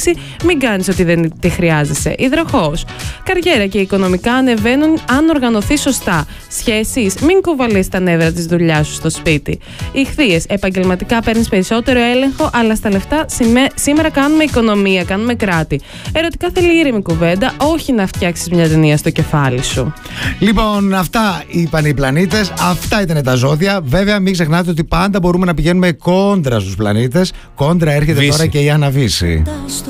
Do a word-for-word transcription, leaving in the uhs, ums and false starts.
ανάπτυξη, μην κάνεις ότι δεν τη χρειάζεσαι. Υδροχόος. Καριέρα και οικονομικά ανεβαίνουν αν οργανωθεί σωστά. Σχέσεις, μην κουβαλείς τα νεύρα της δουλειάς σου στο σπίτι. Ιχθύες. Επαγγελματικά παίρνεις περισσότερο έλεγχο, αλλά στα λεφτά σήμερα κάνουμε οικονομία, κάνουμε κράτη. Ερωτικά θέλει ήρεμη κουβέντα, όχι να φτιάξεις μια ταινία στο κεφάλι σου. Λοιπόν, αυτά είπαν οι πλανήτες, αυτά ήταν τα ζώδια. Βέβαια, μην ξεχνάτε ότι πάντα μπορούμε να πηγαίνουμε κόντρα στους πλανήτες. Κόντρα έρχεται Βύση. Τώρα και η Άννα Βύση.